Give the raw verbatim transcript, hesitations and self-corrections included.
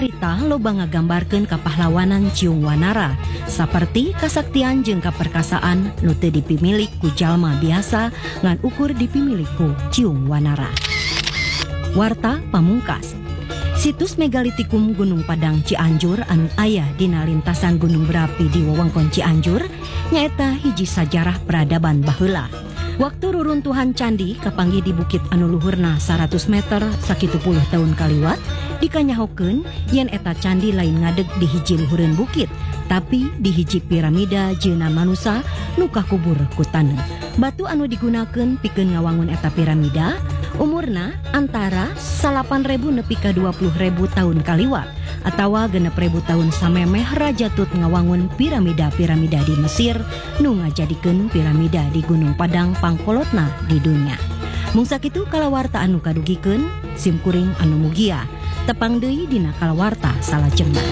carita loba ngagambarkeun kapahlawanan Ciung Wanara saperti kasaktian jeung kaperkasaan nu teu dipimilik ku jalma biasa ngan ukur dipimilik ku Ciung Wanara. Warta pamungkas. Situs megalitikum Gunung Padang Cianjur anu aya dina lintasan gunung berapi di wewengkon Cianjur nyaeta hiji sajarah peradaban baheula. Waktu ruruntuhan candi kapanggih di bukit anu luhurna seratus meter sakitu puluh tahun kaliwat dikanyahokeun yen eta candi lain ngadeg di hiji luhureun bukit tapi di hiji piramida jeuna manusa nu kakubur ku taneuh. Batu anu digunakeun pikeun ngawangun eta piramida umurna antara salapan ribu nepi ka dua puluh ribu tahun kaliwat atawa genep ribu tahun samemeh Raja Tut ngawangun piramida-piramida di Mesir nu ngajadikeun piramida di Gunung Padang pangkolotna di dunia. Mung sakitu kalawarta anu kadugikeun sim kuring anu mugia tepang deui dina kalawarta salajengna.